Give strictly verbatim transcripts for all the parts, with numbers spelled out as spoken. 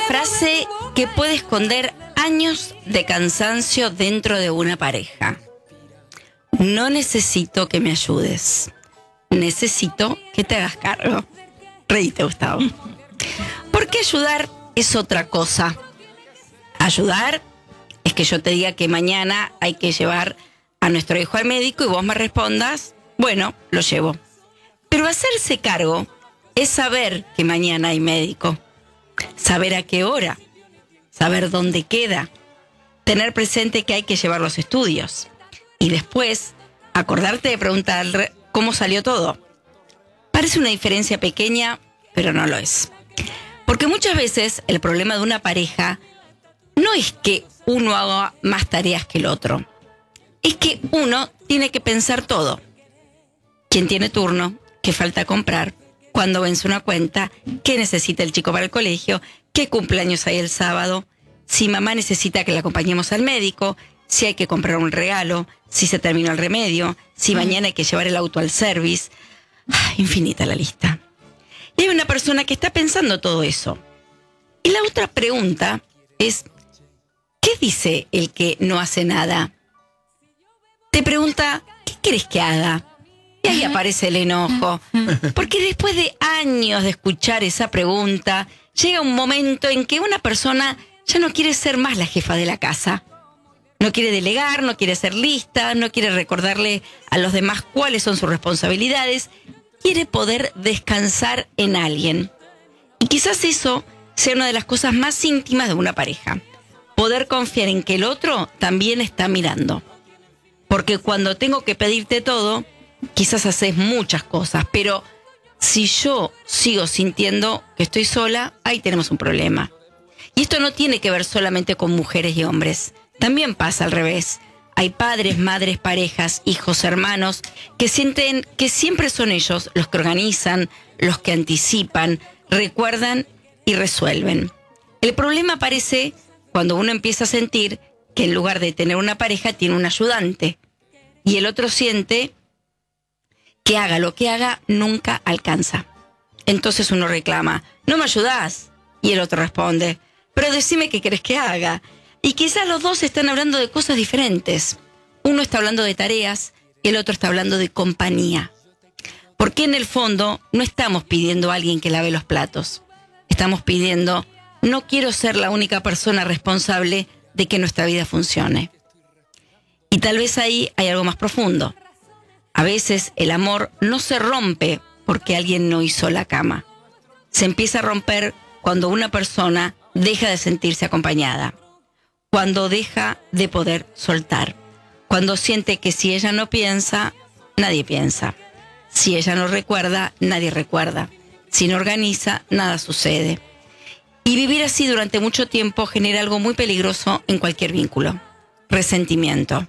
frase que puede esconder años de cansancio dentro de una pareja. No necesito que me ayudes. Necesito que te hagas cargo. Reíste, Gustavo. Porque ayudar es otra cosa. Ayudar es que yo te diga que mañana hay que llevar a nuestro hijo al médico y vos me respondas, bueno, lo llevo. Pero hacerse cargo es saber que mañana hay médico, saber a qué hora, saber dónde queda, tener presente que hay que llevar los estudios y después acordarte de preguntar cómo salió todo. Parece una diferencia pequeña, pero no lo es. Porque muchas veces el problema de una pareja no es que uno haga más tareas que el otro, es que uno tiene que pensar todo. ¿Quién tiene turno? ¿Qué falta comprar? ¿Cuándo vence una cuenta? ¿Qué necesita el chico para el colegio? ¿Qué cumpleaños hay el sábado? Si mamá necesita que la acompañemos al médico, si hay que comprar un regalo, si se terminó el remedio, si mañana hay que llevar el auto al service. Ah, infinita la lista. Y hay una persona que está pensando todo eso. Y la otra pregunta es, ¿qué dice el que no hace nada? Te pregunta, ¿qué querés que haga? Y ahí aparece el enojo. Porque después de años de escuchar esa pregunta, llega un momento en que una persona ya no quiere ser más la jefa de la casa. No quiere delegar, no quiere ser lista, no quiere recordarle a los demás cuáles son sus responsabilidades. Quiere poder descansar en alguien. Y quizás eso sea una de las cosas más íntimas de una pareja. Poder confiar en que el otro también está mirando. Porque cuando tengo que pedirte todo, quizás haces muchas cosas, pero si yo sigo sintiendo que estoy sola, ahí tenemos un problema. Y esto no tiene que ver solamente con mujeres y hombres. También pasa al revés. Hay padres, madres, parejas, hijos, hermanos, que sienten que siempre son ellos los que organizan, los que anticipan, recuerdan y resuelven. El problema aparece cuando uno empieza a sentir que en lugar de tener una pareja, tiene un ayudante. Y el otro siente que haga lo que haga, nunca alcanza. Entonces uno reclama, ¿no me ayudás? Y el otro responde, pero decime qué querés que haga. Y quizás los dos están hablando de cosas diferentes. Uno está hablando de tareas y el otro está hablando de compañía. Porque en el fondo no estamos pidiendo a alguien que lave los platos. Estamos pidiendo, no quiero ser la única persona responsable de que nuestra vida funcione. Y tal vez ahí hay algo más profundo. A veces el amor no se rompe porque alguien no hizo la cama. Se empieza a romper cuando una persona deja de sentirse acompañada. Cuando deja de poder soltar. Cuando siente que si ella no piensa, nadie piensa. Si ella no recuerda, nadie recuerda. Si no organiza, nada sucede. Y vivir así durante mucho tiempo genera algo muy peligroso en cualquier vínculo. Resentimiento.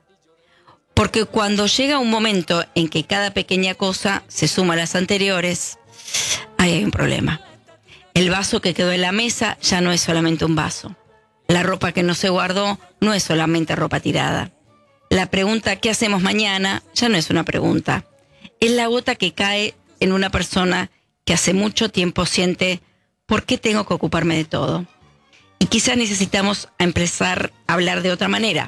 Porque cuando llega un momento en que cada pequeña cosa se suma a las anteriores, ahí hay un problema. El vaso que quedó en la mesa ya no es solamente un vaso. La ropa que no se guardó no es solamente ropa tirada. La pregunta ¿qué hacemos mañana? Ya no es una pregunta. Es la gota que cae en una persona que hace mucho tiempo siente ¿por qué tengo que ocuparme de todo? Y quizás necesitamos empezar a hablar de otra manera.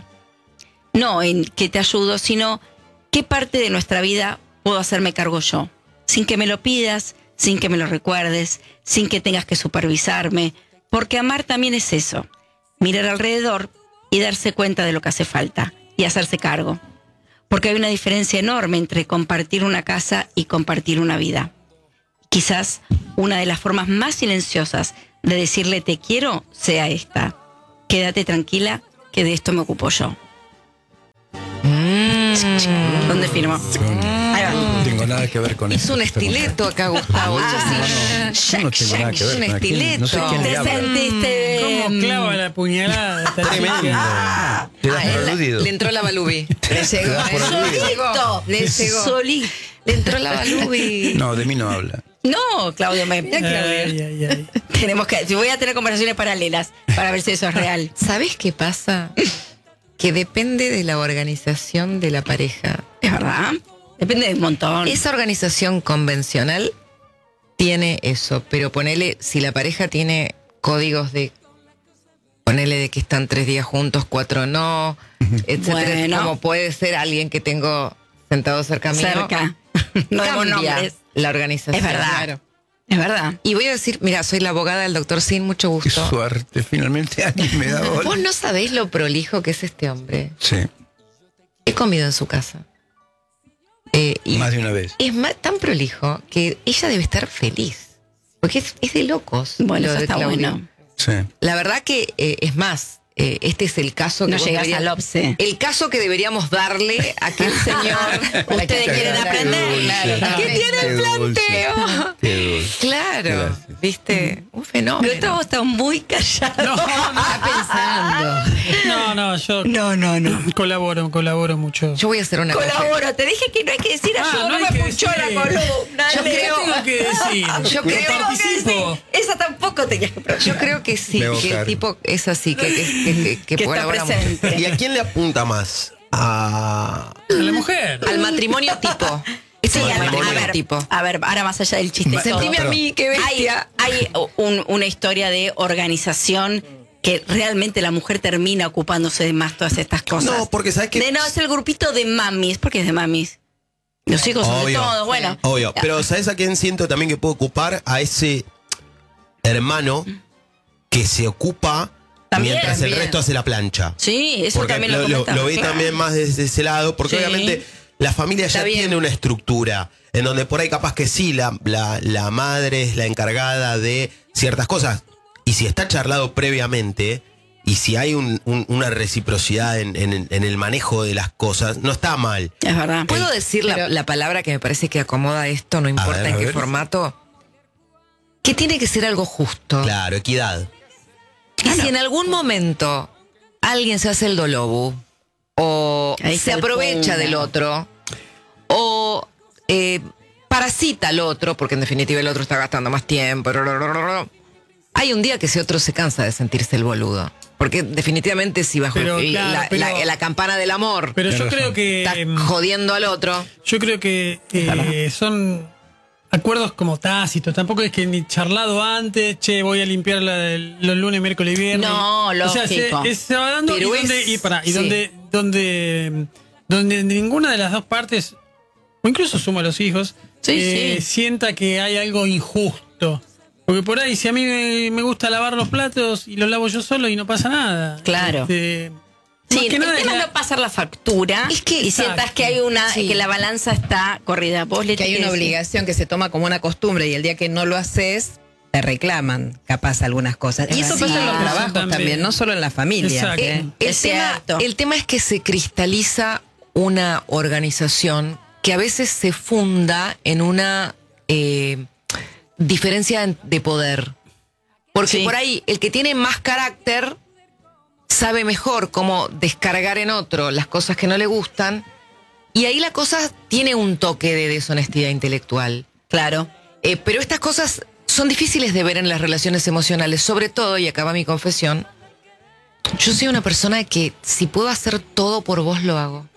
No en que te ayudo, sino qué parte de nuestra vida puedo hacerme cargo yo. Sin que me lo pidas, sin que me lo recuerdes, sin que tengas que supervisarme. Porque amar también es eso. Mirar alrededor y darse cuenta de lo que hace falta y hacerse cargo. Porque hay una diferencia enorme entre compartir una casa y compartir una vida. Quizás una de las formas más silenciosas de decirle te quiero sea esta. Quédate tranquila que de esto me ocupo yo. Mm. ¿Dónde firmo? Ahí va. No tengo nada que ver con es eso. un estileto acá, Gustavo. Ah, sí. no, no, yo no tengo nada que ver. Un ¿A quién? estileto. No sé quién le ¿Te habla. sentiste? ¿Cómo clava la puñalada? Tremendo. Te das Ah, por él- aludido. le entró la balubi. Le llegó. das por ¿eh? Solito. Le llegó. Solito. Le entró la balubi. No, de mí no habla. No, Claudio, me, Ay, ay, ay. tenemos que, voy a tener conversaciones paralelas para ver si eso es real. ¿Sabés qué pasa? Que depende de la organización de la pareja. Es verdad. Depende de un montón. Esa organización convencional tiene eso, pero ponele, si la pareja tiene códigos de ponerle de que están tres días juntos, cuatro no, etcétera. Bueno. Como puede ser alguien que tengo sentado cerca mío. Cerca. No demos Cambia nombres. la organización. Es verdad. Claro. Es verdad. Y voy a decir, mira, soy la abogada del doctor Sin, mucho Qué gusto. suerte, finalmente alguien me da bola. Vos no sabéis lo prolijo que es este hombre. Sí, He comido en su casa. Eh, y más de una vez. es más, tan prolijo que ella debe estar feliz. Porque es, es de locos. Bueno, lo eso de está Claudio. bueno. Sí. La verdad que eh, es más, eh, este es el caso que No vos llegas deberías- al OPSE. El caso que deberíamos darle a aquel señor. para que Ustedes se quieren haga- aprender. Claro. ¿Qué tiene el Qué dulce. planteo? Qué dulce. Claro, Gracias. viste, un fenómeno. Gustavo está muy callado. No, pensando. no, no, yo No, no, no. colaboro, colaboro mucho. Yo voy a hacer una cosa. Colaboro, te dije que no hay que decir Ah, ayuda, no no, hay me que escuchó decir. la columna. Yo Leo. ¿Qué creo- tengo que decir? Yo Que creo- participo. Esa tampoco tenías que pronunciar. Yo creo que sí, Me que el evocaron. tipo es así, que, que, que, que, que Que está colabora mucho. presente. ¿Y a quién le apunta más? A... A la mujer. Al matrimonio tipo. Este Sí, es a, el a matrimonio ver, tipo. a ver, ahora más allá del chiste. y todo. Sentime a Perdón. mí, qué Hay, bestia. hay un- una historia de organización que realmente la mujer termina ocupándose de más todas estas cosas. No, porque ¿sabes qué? De no, es el grupito de mamis. ¿Por qué es de mamis? Los hijos son de Obvio. todos, bueno. Obvio, pero ¿sabes a quién siento también que puedo ocupar? A ese hermano que se ocupa También, mientras el también. resto hace la plancha. Sí, eso Porque también lo, lo, lo, comentaba, lo ve claro. también más desde ese lado, porque Sí. obviamente la familia ya Está bien. tiene una estructura en donde por ahí capaz que sí, la, la, la madre es la encargada de ciertas cosas. Y si está charlado previamente, y si hay un- un- una reciprocidad en, en- en el manejo de las cosas, no está mal. Es verdad. ¿Puedo decir la, la palabra que me parece que acomoda esto, no importa ver, en a qué ver. formato? Que tiene que ser algo justo. Claro, equidad. Y si en algún momento alguien se hace el dolobu, o Ahí se está el aprovecha punto. del otro, o eh, parasita al otro, porque en definitiva el otro está gastando más tiempo, hay un día que ese otro se cansa de sentirse el boludo. Porque definitivamente si bajo Pero, el- claro, la, pero- la- la campana del amor Pero yo Tienes creo razón. que está em, jodiendo al otro, yo creo que eh, son acuerdos como tácitos. Tampoco es que ni charlado antes, che, voy a limpiar la- los lunes, miércoles y viernes. No, O sea, se, lógico. es- se va dando Pero y, donde, es- y, pará, y sí. donde, donde, donde ninguna de las dos partes, o incluso suma a los hijos, Sí, eh, sí. sienta que hay algo injusto. Porque por ahí, si a mí me, me gusta lavar los platos y los lavo yo solo y no pasa nada. Claro. Este, Sí, más que el nada es tema es la- no pasar la factura Es que- y sientas Exacto. que hay una, Sí. que la balanza está corrida. Vos le Que hay tenés una decir. obligación que se toma como una costumbre y el día que no lo haces, te reclaman capaz algunas cosas. Y eso Sí, pasa en los ah, trabajos también. también. no solo en la familia. Exacto. ¿eh? Eh, el, Es tema, cierto. el tema es que se cristaliza una organización que a veces se funda en una eh, diferencia en- de poder. Porque Sí. por ahí el que tiene más carácter sabe mejor cómo descargar en otro las cosas que no le gustan, y ahí la cosa tiene un toque de deshonestidad intelectual. Claro. Eh, pero estas cosas son difíciles de ver en las relaciones emocionales, sobre todo, y acá va mi confesión, yo soy una persona que si puedo hacer todo por vos, lo hago.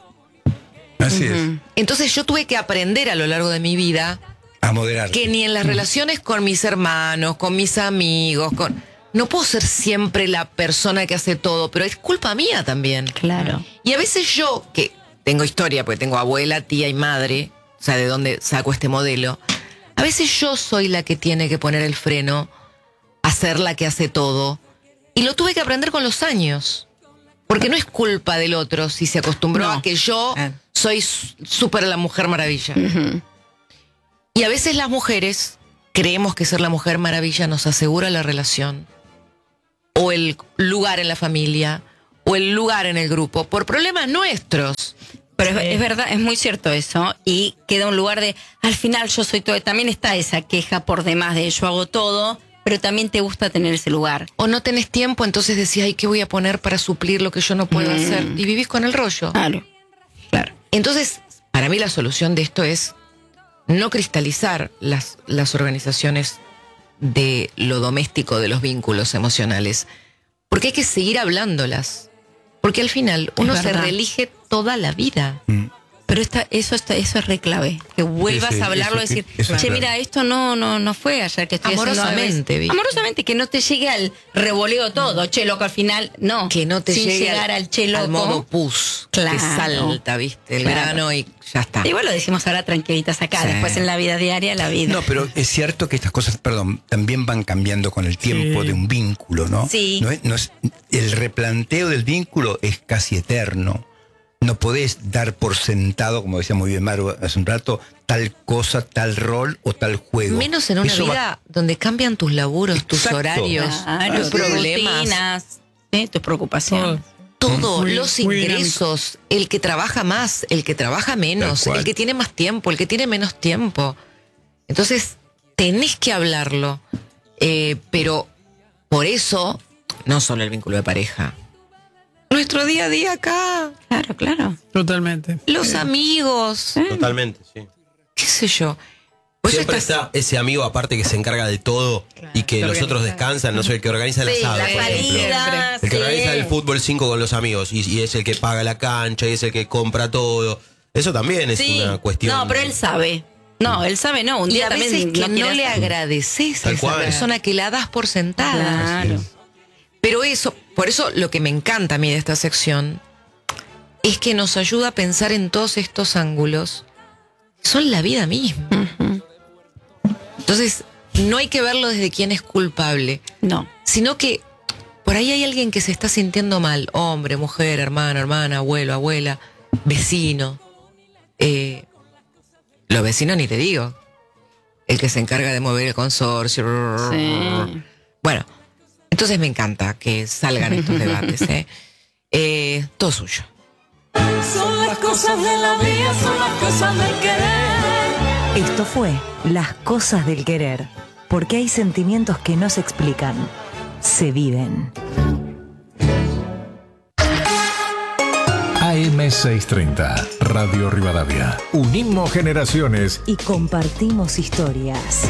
Así es. Entonces yo tuve que aprender a lo largo de mi vida A moderar. que ni en las relaciones con mis hermanos, con mis amigos, con... no puedo ser siempre la persona que hace todo, pero es culpa mía también. Claro. Y a veces yo, que tengo historia, porque tengo abuela, tía y madre, o sea, de dónde saco este modelo, a veces yo soy la que tiene que poner el freno, hacer la que hace todo, y lo tuve que aprender con los años. Porque no es culpa del otro si se acostumbró No. a que yo Ah. soy s- súper la mujer maravilla. Ujú. Y a veces las mujeres creemos que ser la mujer maravilla nos asegura la relación, o el lugar en la familia, o el lugar en el grupo, por problemas nuestros. Pero es, es verdad, es muy cierto eso. Y queda un lugar de, al final yo soy todo. También está esa queja por demás de yo hago todo, pero también te gusta tener ese lugar. O no tenés tiempo, entonces decís, ay, ¿qué voy a poner para suplir lo que yo no puedo Mm. hacer? Y vivís con el rollo. Claro. Claro. Entonces, para mí la solución de esto es no cristalizar las, las organizaciones de lo doméstico, de los vínculos emocionales, porque hay que seguir hablándolas. Porque al final uno se verdad. reelige toda la vida. Mm. Pero esta, eso, está, eso es re clave. Que vuelvas Sí, sí, a hablarlo y eso- decir, eso es che, clave. mira, esto no, no, no fue ayer que estoy haciendo Amorosamente, al revés". ¿viste? Amorosamente, que no te llegue al revoleo todo. Che, loco, al final, no. Que no te Sin llegue llegar al, al che, loco. al modo pus. Claro. Que salta, ¿viste? El Claro. grano y ya está. Igual lo decimos ahora tranquilitas acá. Sí. Después en la vida diaria, la vida. No, pero es cierto que estas cosas, perdón, también van cambiando con el tiempo Sí. de un vínculo, ¿no? Sí. No es- no es- el replanteo del vínculo es casi eterno. No podés dar por sentado, como decía muy bien Maru hace un rato, tal cosa, tal rol o tal juego. Menos en una Eso va- vida donde cambian tus laburos, tus Exacto. horarios, Claro, tus tus problemas. rutinas, ¿sí? Tus preocupaciones. Todo, Muy- los muy ingresos, el que trabaja más, el que trabaja menos, Tal cual. el que tiene más tiempo, el que tiene menos tiempo. Entonces, tenés que hablarlo. Eh, pero por eso, no solo el vínculo de pareja. Nuestro día a día acá, Claro, claro. Totalmente. los amigos, Totalmente, sí. qué sé yo. Por eso Siempre estás- está ese amigo aparte que se encarga de todo y que los otros descansan, no sé, el que organiza el Sí, asado, la por ejemplo. salida, El que sí. organiza el fútbol cinco con los amigos y, y es el que paga la cancha y es el que compra todo. Eso también es Sí. una cuestión. No, pero él sabe. No, él sabe, no. Un y día a también veces que no, quiere le hacer- agradeces a Tal esa cual. persona que la das por sentada. Claro. Pero eso, por eso lo que me encanta a mí de esta sección es que nos ayuda a pensar en todos estos ángulos. Son la vida misma. Ujú. Entonces, no hay que verlo desde quién es culpable, No. sino que por ahí hay alguien que se está sintiendo mal. Hombre, mujer, hermano, hermana, abuelo, abuela, vecino. Eh, los vecinos ni te digo. El que se encarga de mover el consorcio. Sí. Bueno, entonces me encanta que salgan estos debates. ¿eh? Eh, todo suyo. Son las cosas de la vida, son las cosas del querer. Esto fue Las Cosas del Querer, porque hay sentimientos que no se explican, se viven. A M seiscientos treinta, Radio Rivadavia. Unimos generaciones. Y compartimos historias.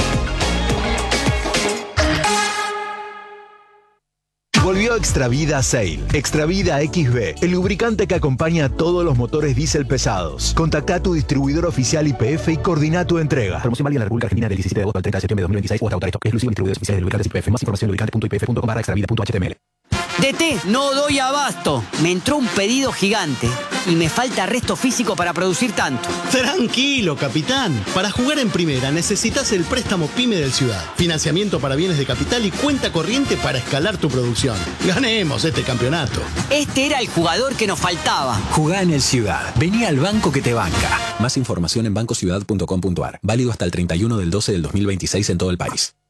Volvió Extravida Sail. Extravida X B, el lubricante que acompaña a todos los motores diésel pesados. Contacta a tu distribuidor oficial Y P F y coordina tu entrega. Promoción válida en la República Argentina del diecisiete de agosto al treinta de septiembre de dos mil veintiséis o hasta agotar stock. Exclusivo en distribuidores oficiales de lubricantes Y P F. Más información en lubricante punto i p f punto com barra extravida punto h t m l. D T, no doy abasto. Me entró un pedido gigante y me falta resto físico para producir tanto. Tranquilo, capitán. Para jugar en primera necesitas el préstamo PYME del Ciudad. Financiamiento para bienes de capital y cuenta corriente para escalar tu producción. Ganemos este campeonato. Este era el jugador que nos faltaba. Jugá en el Ciudad. Vení al banco que te banca. Más información en banco ciudad punto com punto a r. Válido hasta el treinta y uno del doce del dos mil veintiséis en todo el país.